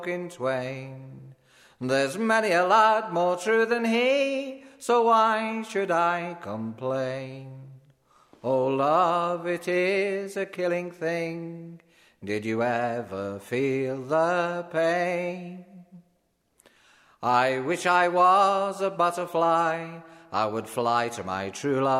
in twain. There's many a lad more true than he, so why should I complain? Oh, love, it is a killing thing. Did you ever feel the pain? I wish I was a butterfly. I would fly to my true love.